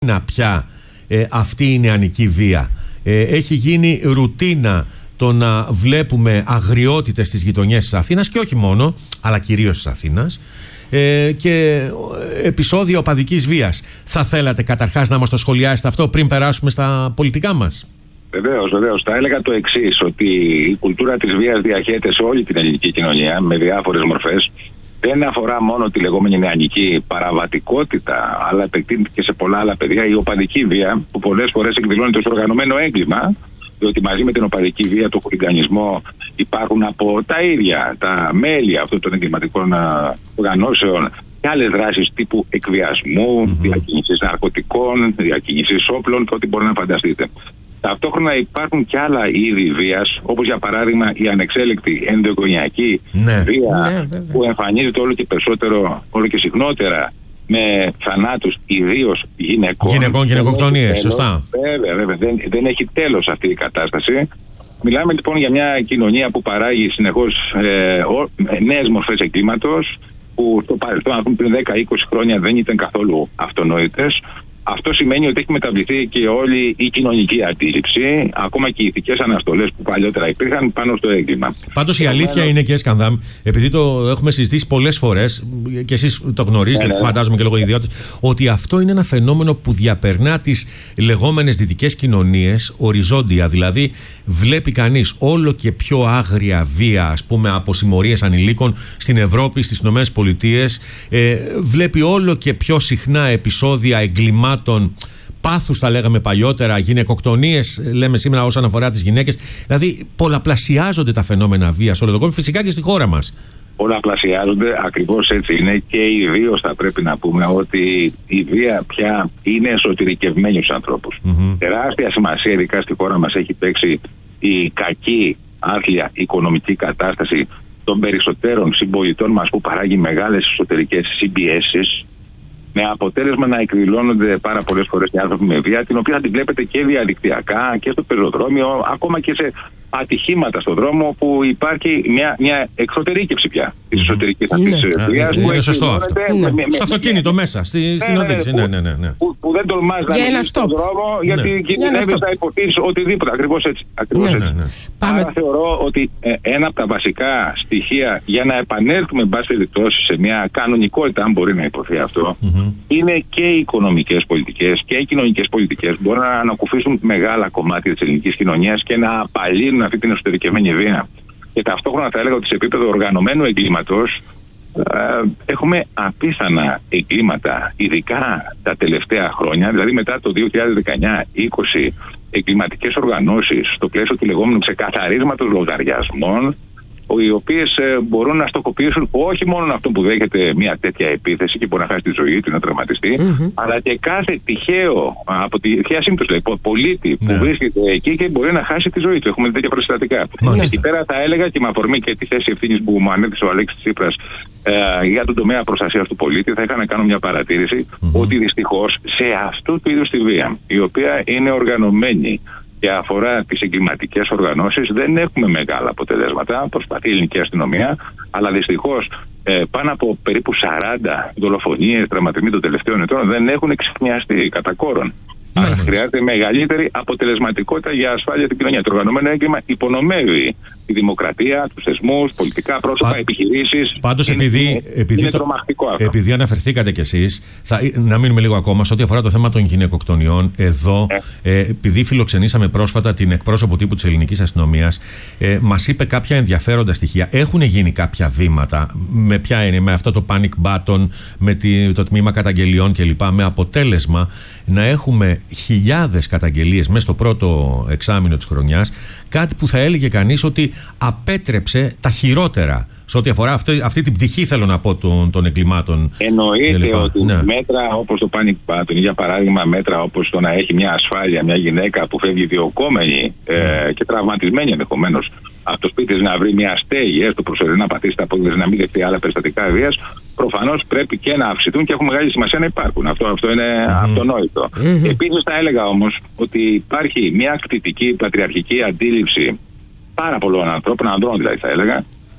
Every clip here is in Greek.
πια αυτή η νεανική βία. Έχει γίνει ρουτίνα το να βλέπουμε αγριότητες στις γειτονιές της Αθήνας και όχι μόνο, αλλά κυρίως της Αθήνας, και επεισόδια οπαδικής βίας. Θα θέλατε καταρχάς να μας το σχολιάσετε αυτό πριν περάσουμε στα πολιτικά μας? Βεβαίως. Θα έλεγα το εξής, ότι η κουλτούρα της βίας διαχέεται σε όλη την ελληνική κοινωνία με διάφορες μορφές. Δεν αφορά μόνο τη λεγόμενη νεανική παραβατικότητα, αλλά επεκτείνεται και σε πολλά άλλα πεδία. Η οπαδική βία, που πολλές φορές εκδηλώνεται ως οργανωμένο έγκλημα, διότι μαζί με την οπαδική βία, το χουλιγανισμό, υπάρχουν από τα ίδια τα μέλη αυτών των εγκληματικών οργανώσεων και άλλες δράσεις τύπου εκβιασμού, διακίνησης ναρκωτικών, διακίνησης όπλων και ό,τι μπορεί να φανταστείτε. Ταυτόχρονα υπάρχουν και άλλα είδη βίας, όπως για παράδειγμα η ανεξέλεκτη ενδοοικογενειακή βία, που εμφανίζεται όλο και περισσότερο, όλο και συχνότερα με θανάτους ιδίως γυναικών. Γυναικοκτονίες, σωστά. Βέβαια, δεν έχει τέλος αυτή η κατάσταση. Μιλάμε λοιπόν για μια κοινωνία που παράγει συνεχώς νέες μορφές εγκλήματος, που στο παρελθόν, πριν 10-20 χρόνια, δεν ήταν καθόλου αυτονόητες. Αυτό σημαίνει ότι έχει μεταβληθεί και όλη η κοινωνική αντίληψη, ακόμα και οι ηθικές αναστολές που παλιότερα υπήρχαν πάνω στο έγκλημα. Πάντως η αλήθεια είναι, κύριε Σκανδάμ, επειδή το έχουμε συζητήσει πολλές φορές και εσείς το γνωρίζετε, φαντάζομαι και λόγω ιδιότητας, ότι αυτό είναι ένα φαινόμενο που διαπερνά τις λεγόμενες δυτικές κοινωνίες οριζόντια. Δηλαδή, βλέπει κανείς όλο και πιο άγρια βία, ας πούμε, από συμμορίες ανηλίκων στην Ευρώπη, στις ΗΠΑ. Βλέπει όλο και πιο συχνά επεισόδια εγκλημάτων, πάθους τα λέγαμε παλιότερα, γυναικοκτονίες λέμε σήμερα όσον αφορά τις γυναίκες. Δηλαδή πολλαπλασιάζονται τα φαινόμενα βίας σε όλο τον κόσμο, φυσικά και στη χώρα μας. Πολλαπλασιάζονται, ακριβώς έτσι είναι, και ιδίως θα πρέπει να πούμε ότι η βία πια είναι εσωτερικευμένη στους ανθρώπους. Τεράστια σημασία, ειδικά στη χώρα μας, έχει παίξει η κακή, άθλια οικονομική κατάσταση των περισσότερων συμπολιτών μας, που παράγει μεγάλες εσωτερικές συμπιέσεις, με αποτέλεσμα να εκδηλώνονται πάρα πολλές φορές οι άνθρωποι με βία, την οποία την βλέπετε και διαδικτυακά και στο πεζοδρόμιο, ακόμα και σε ατυχήματα στον δρόμο, που υπάρχει μια εξωτερήκευση πια της εσωτερικής αυτής βίας. Είναι σωστό αυτό. Στο αυτοκίνητο μέσα, στην οδήγηση. Που δεν τολμάς να μιλήσεις στον δρόμο, γιατί κινδυνεύεις να υποθείς οτιδήποτε. Ακριβώς έτσι. Άρα θεωρώ ότι ένα από τα βασικά στοιχεία για να επανέλθουμε, εν πάση περιπτώσει, σε μια κανονικότητα, αν μπορεί να υποθεί αυτό, είναι και οι οικονομικές πολιτικές και οι κοινωνικές πολιτικές που μπορούν να ανακουφίσουν μεγάλα κομμάτια της ελληνικής κοινωνίας και να απαλύνουν αυτή την εσωτερικευμένη βία. Και ταυτόχρονα θα έλεγα ότι σε επίπεδο οργανωμένου εγκλήματος έχουμε απίθανα εγκλήματα, ειδικά τα τελευταία χρόνια, δηλαδή μετά το 2019-20, εγκληματικές οργανώσεις στο πλαίσιο του λεγόμενου ξεκαθαρίσματος λογαριασμών, οι οποίες μπορούν να στοχοποιήσουν όχι μόνο αυτόν που δέχεται μια τέτοια επίθεση και μπορεί να χάσει τη ζωή του, να τραυματιστεί, αλλά και κάθε τυχαίο, από τη τυχαία σύμπτωση, δηλαδή πολίτη που βρίσκεται εκεί και μπορεί να χάσει τη ζωή του. Έχουμε δει τέτοια περιστατικά. Εκεί πέρα θα έλεγα, και με αφορμή και τη θέση ευθύνης που μου ανέθεσε ο Αλέξης Τσίπρας για τον τομέα προστασίας του πολίτη, θα είχα να κάνω μια παρατήρηση ότι δυστυχώς σε αυτού του είδους τη βία, η οποία είναι οργανωμένη και αφορά τις εγκληματικές οργανώσεις, δεν έχουμε μεγάλα αποτελέσματα. Προσπαθεί η ελληνική αστυνομία, αλλά δυστυχώς πάνω από περίπου 40 δολοφονίες, τραυματισμοί των τελευταίων ετών δεν έχουν εξυπνιαστεί κατά κόρον. Άρα χρειάζεται μεγαλύτερη αποτελεσματικότητα για ασφάλεια στην κοινωνία. Το οργανωμένο έγκλημα υπονομεύει τη δημοκρατία, τους θεσμούς, πολιτικά πρόσωπα, επιχειρήσεις. Πάντως, είναι τρομακτικό αυτό. Επειδή αναφερθήκατε κι εσείς, να μείνουμε λίγο ακόμα σε ό,τι αφορά το θέμα των γυναικοκτονιών. Εδώ, επειδή φιλοξενήσαμε πρόσφατα την εκπρόσωπο τύπου της ελληνικής αστυνομίας, μας είπε κάποια ενδιαφέροντα στοιχεία. Έχουν γίνει κάποια βήματα, με αυτό το panic button, με το τμήμα καταγγελιών κλπ. Με αποτέλεσμα να έχουμε χιλιάδες καταγγελίες μέσα στο πρώτο εξάμηνο της χρονιάς, κάτι που θα έλεγε κανείς ότι απέτρεψε τα χειρότερα σε ό,τι αφορά αυτή την πτυχή, θέλω να πω, των εγκλημάτων. Εννοείται ότι μέτρα όπως το panic button, για παράδειγμα μέτρα όπως το να έχει μια ασφάλεια μια γυναίκα που φεύγει διωκόμενη και τραυματισμένη ενδεχομένως από το σπίτι της, να βρει μια στέγη, έστω προσωρινά, να πατήσει τα πόδια, να μην δεχτεί άλλα περιστατικά βίας, προφανώς πρέπει και να αυξηθούν και έχουν μεγάλη σημασία να υπάρχουν. Αυτό είναι αυτονόητο. Επίσης θα έλεγα όμως ότι υπάρχει μια κτητική πατριαρχική αντίληψη πάρα πολλών ανθρώπων, ανδρών δηλαδή θα έλεγα,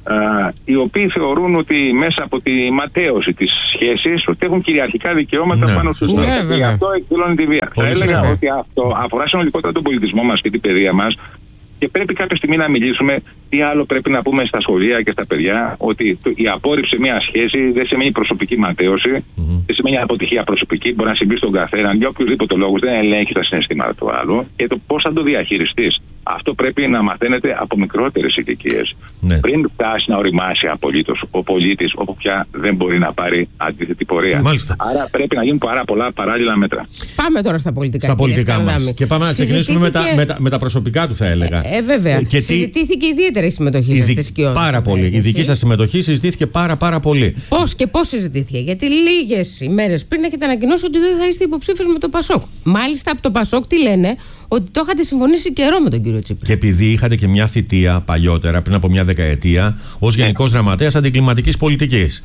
οι οποίοι θεωρούν ότι μέσα από τη ματέωση της σχέσης ότι έχουν κυριαρχικά δικαιώματα πάνω στους άλλους. Και αυτό εκδηλώνει τη βία. Θα έλεγα ότι αυτό αφορά συνολικότερα τον πολιτισμό μας και την παιδεία μας. Και πρέπει κάποια στιγμή να μιλήσουμε τι άλλο πρέπει να πούμε στα σχολεία και στα παιδιά, ότι η απόρριψη μια σχέση δεν σημαίνει προσωπική ματέωση, δεν σημαίνει αποτυχία προσωπική, μπορεί να συμβεί στον καθέναν για οποιοδήποτε λόγο, δεν ελέγχει τα συναισθήματα του άλλου και το πώς θα το διαχειριστείς. Αυτό πρέπει να μαθαίνεται από μικρότερες ηλικίες. Ναι. Πριν φτάσει να οριμάσει απολύτως ο πολίτης, όπου πια δεν μπορεί να πάρει αντίθετη πορεία. Μάλιστα. Άρα πρέπει να γίνουν πάρα πολλά παράλληλα μέτρα. Πάμε τώρα στα πολιτικά. Στα πολιτικά μας. Και πάμε να ξεκινήσουμε με τα προσωπικά του, θα έλεγα. Βέβαια. Συζητήθηκε ιδιαίτερα η συμμετοχή σας στη σκιώδη. Πάρα πολύ. Η δική σας συμμετοχή συζητήθηκε πάρα πολύ. Πώς συζητήθηκε? Γιατί λίγες ημέρες πριν έχετε ανακοινώσει ότι δεν θα είστε υποψήφιος με το Πασόκ. Μάλιστα από το Πασόκ τι λένε? Ότι το είχατε συμφωνήσει καιρό με τον κύριο Τσίπρα. Και επειδή είχατε και μια θητεία παλιότερα, πριν από μια δεκαετία, ως Γενικός Γραμματέας Αντικλιματικής Πολιτικής.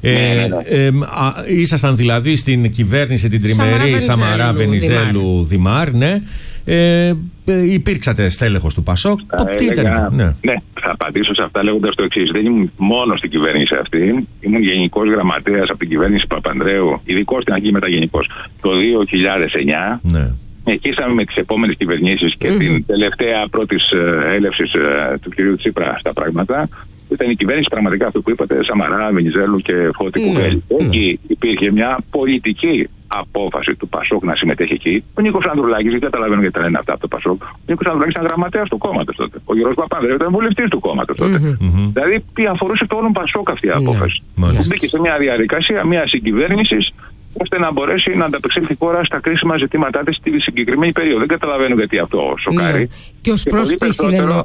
Ήσασταν δηλαδή στην κυβέρνηση την τριμερή Σαμαρά Βενιζέλου Δημάρ, ναι. Υπήρξατε στέλεχος του Πασόκ. Ναι, θα απαντήσω σε αυτά λέγοντας το εξής. Δεν ήμουν μόνο στην κυβέρνηση αυτή. Ήμουν Γενικός Γραμματέας από την κυβέρνηση Παπανδρέου, ειδικός στην αρχή, μετά γενικός, το 2009. Ναι. Εκείσαμε με τις επόμενες κυβερνήσεις και την τελευταία πρώτης έλευσης του κυρίου Τσίπρα στα πράγματα. Ήταν η κυβέρνηση πραγματικά αυτό που είπατε, Σαμαρά, Βενιζέλου και Φώτη Κουβέλη. Εκεί υπήρχε μια πολιτική απόφαση του Πασόκ να συμμετέχει εκεί. Ο Νίκος Ανδρουλάκης, δεν καταλαβαίνω γιατί τα λένε αυτά από το Πασόκ. Ο Νίκος Ανδρουλάκης ήταν γραμματέας του κόμματος τότε. Ο Γιώργος Παπανδρέου ήταν βουλευτής του κόμματος τότε. Δηλαδή, τι αφορούσε το όλο Πασόκ αυτή η απόφαση. Μπήκε σε μια διαδικασία μια συγκυβέρνηση ώστε να μπορέσει να ανταπεξέλθει η χώρα στα κρίσιμα ζητήματά της στη συγκεκριμένη περίοδο. Δεν καταλαβαίνω γιατί αυτό σοκάρει. Και ως προς τη συνεννόηση.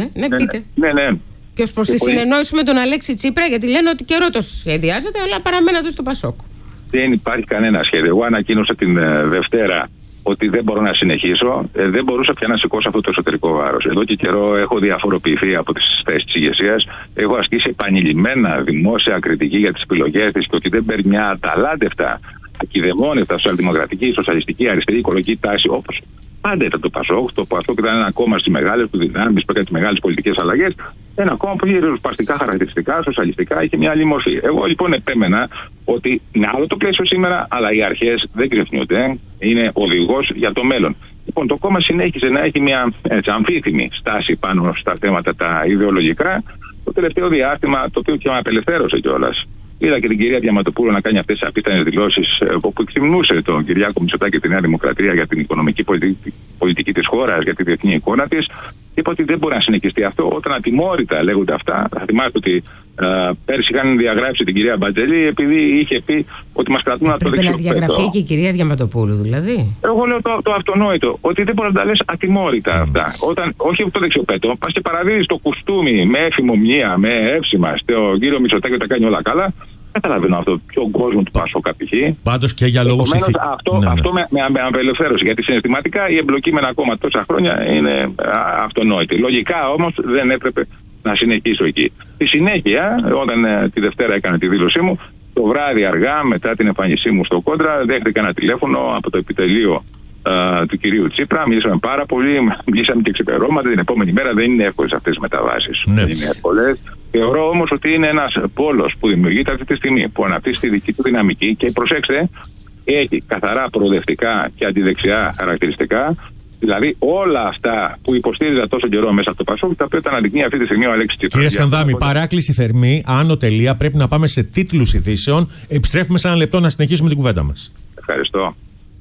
Ναι. Και ως προς τη συνεννόηση με τον Αλέξη Τσίπρα, γιατί λένε ότι καιρό το σχεδιάζεται, αλλά παραμένατε στο Πασόκ. Δεν υπάρχει κανένα σχέδιο. Εγώ ανακοίνωσα την Δευτέρα ότι δεν μπορώ να συνεχίσω. Δεν μπορούσα πια να σηκώσω αυτό το εσωτερικό βάρος. Εδώ και καιρό έχω διαφοροποιηθεί από τις θέσεις της ηγεσίας. Έχω ασκήσει επανειλημμένα δημόσια κριτική για τις επιλογές της και ότι δεν παίρνει μια αταλάντευτα, ακιδεμόνευτα σοσιαλδημοκρατική, σοσιαλιστική, αριστερή, οικολογική τάση όπως πάντα ήταν το Πασόκ. Το Πασόκ ήταν ένα κόμμα στις μεγάλες του δυνάμεις που έκανε τις μεγάλες πολιτικές αλλαγές. Ένα κόμμα που είχε ριζοσπαστικά χαρακτηριστικά, σοσιαλιστικά, είχε μια άλλη μορφή. Εγώ λοιπόν επέμενα ότι είναι άλλο το πλαίσιο σήμερα, αλλά οι αρχές δεν κρυφνιούνται. Είναι οδηγός για το μέλλον. Λοιπόν, το κόμμα συνέχισε να έχει μια αμφίθυμη στάση πάνω στα θέματα τα ιδεολογικά. Το τελευταίο διάστημα, το οποίο και με απελευθέρωσε κιόλας. Είδα και την κυρία Διαματοπούλου να κάνει αυτές τις απίθανες δηλώσεις, όπου εκτιμνούσε τον Κυριάκο Μητσοτάκη και τη Νέα Δημοκρατία για την οικονομική πολιτική της χώρας, για τη διεθνή εικόνα της. Είπε ότι δεν μπορεί να συνεχιστεί αυτό. Όταν ατιμόρυτα λέγονται αυτά, θα θυμάστε ότι πέρσι είχαν διαγράψει την κυρία Μπατζελή επειδή είχε πει ότι μας κρατούν από το δεξιό πέτο. Πρέπει να διαγραφεί και η κυρία Διαματοπούλου, δηλαδή. Εγώ λέω το αυτονόητο, ότι δεν μπορεί να τα λες ατιμόρυτα αυτά. Όχι από το δεξιό πέτο, πας και παραδίδεις το κουστούμι με έφημομνία, με εύσημα στον κύριο Μητσοτάκη ότι τα κάνει όλα καλά. Καταλαβαίνω αυτό. Ποιον κόσμο του Πασόκ απηχεί. Πάντως και για λόγους ηθικής. Αυτό με απελευθέρωσε. Γιατί συναισθηματικά η εμπλοκή με ένα κόμμα τόσα χρόνια είναι αυτονόητη. Λογικά όμως δεν έπρεπε να συνεχίσω εκεί. Στη συνέχεια, όταν τη Δευτέρα έκανε τη δήλωσή μου, το βράδυ αργά μετά την εμφάνισή μου στο Κόντρα, δέχτηκα ένα τηλέφωνο από το επιτελείο του κυρίου Τσίπρα. Μιλήσαμε πάρα πολύ, μιλήσαμε και ξεπερώματα. Την επόμενη μέρα δεν είναι εύκολες αυτές τις μεταβάσεις. Ναι. Δεν είναι εύκολες. Θεωρώ όμως ότι είναι ένας πόλος που δημιουργείται αυτή τη στιγμή, που αναπτύσσει τη δική του δυναμική και προσέξτε, έχει καθαρά προοδευτικά και αντιδεξιά χαρακτηριστικά. Δηλαδή όλα αυτά που υποστήριζα τόσο καιρό μέσα από το Πασόκ, τα οποία τα αναδεικνύει αυτή τη στιγμή ο Αλέξης Τσίπρας. Κύριε Σκανδάμη, παράκληση θερμή, άνω τελεία, πρέπει να πάμε σε τίτλους ειδήσεων. Επιστρέφουμε σε ένα λεπτό να συνεχίσουμε την κουβέντα μας. Ευχαριστώ.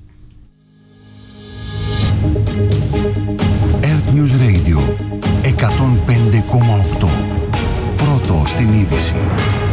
Earth News Radio 105,8. Πρώτο στην είδηση.